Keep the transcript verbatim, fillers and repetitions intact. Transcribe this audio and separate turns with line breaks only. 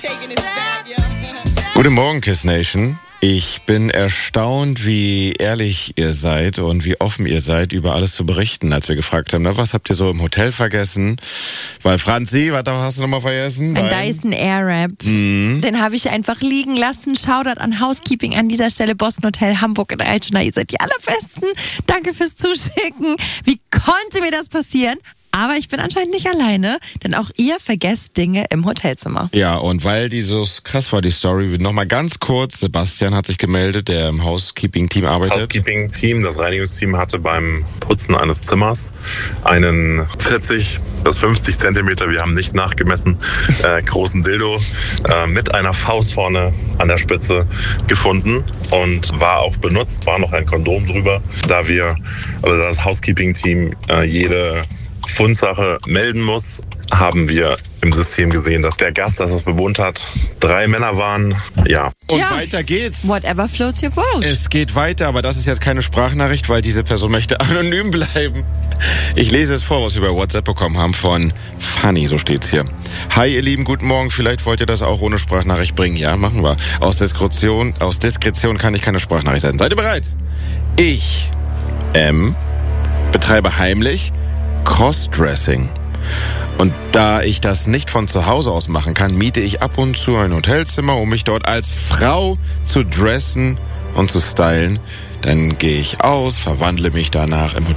Guten Morgen, Kiss Nation. Ich bin erstaunt, wie ehrlich ihr seid und wie offen ihr seid, über alles zu berichten, als wir gefragt haben, na, was habt ihr so im Hotel vergessen? Weil Franzi, was hast du nochmal vergessen?
Ein Dyson Airwrap. Mhm. Den habe ich einfach liegen lassen. Shoutout an Housekeeping an dieser Stelle. Boston Hotel Hamburg in Altona. Ihr seid die allerbesten. Danke fürs Zuschicken. Wie konnte mir das passieren? Aber ich bin anscheinend nicht alleine, denn auch ihr vergesst Dinge im Hotelzimmer.
Ja, und weil die so krass war, die Story, nochmal ganz kurz, Sebastian hat sich gemeldet, der im Housekeeping-Team arbeitet.
Das Housekeeping-Team, das Reinigungsteam hatte beim Putzen eines Zimmers einen vierzig bis fünfzig Zentimeter, wir haben nicht nachgemessen, äh, großen Dildo äh, mit einer Faust vorne an der Spitze gefunden und war auch benutzt, war noch ein Kondom drüber, da wir, also das Housekeeping-Team äh, jede Fundsache melden muss, haben wir im System gesehen, dass der Gast, das es bewohnt hat, drei Männer waren. Ja.
Und
ja.
weiter geht's.
Whatever floats your boat.
Es geht weiter, aber das ist jetzt keine Sprachnachricht, weil diese Person möchte anonym bleiben. Ich lese es vor, was wir bei WhatsApp bekommen haben von Fanny, so steht's hier. Hi ihr Lieben, guten Morgen. Vielleicht wollt ihr das auch ohne Sprachnachricht bringen. Ja, machen wir. Aus Diskretion, aus Diskretion kann ich keine Sprachnachricht senden. Seid ihr bereit? Ich, M, betreibe heimlich Crossdressing. Und da ich das nicht von zu Hause aus machen kann, miete ich ab und zu ein Hotelzimmer, um mich dort als Frau zu dressen und zu stylen. Dann gehe ich aus, verwandle mich danach im Hotel.